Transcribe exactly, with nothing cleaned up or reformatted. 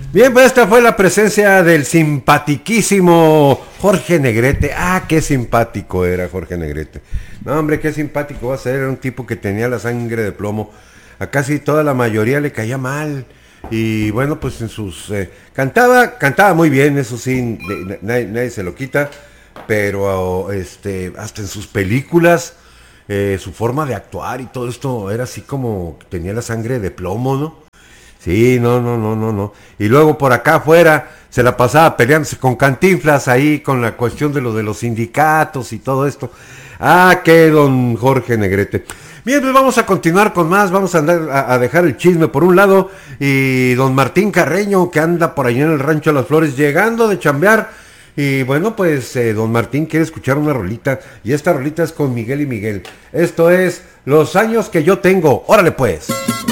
Bien, pues esta fue la presencia del simpatiquísimo Jorge Negrete. Ah, qué simpático era Jorge Negrete. No, hombre, qué simpático va a ser. Era un tipo que tenía la sangre de plomo. A casi toda la mayoría le caía mal. Y bueno, pues en sus... Eh, cantaba, cantaba muy bien, eso sí, de, nadie, nadie se lo quita. Pero este, hasta en sus películas, eh, su forma de actuar y todo esto era así como tenía la sangre de plomo, ¿no? Sí, no, no, no, no, no. Y luego por acá afuera se la pasaba peleándose con Cantinflas ahí con la cuestión de lo de los sindicatos y todo esto. Ah, que don Jorge Negrete. Bien, pues vamos a continuar con más, vamos a andar a, a dejar el chisme por un lado y don Martín Carreño que anda por allá en el Rancho de las Flores llegando de chambear. Y bueno, pues eh, don Martín quiere escuchar una rolita y esta rolita es con Miguel y Miguel. Esto es Los años que yo tengo. Órale pues.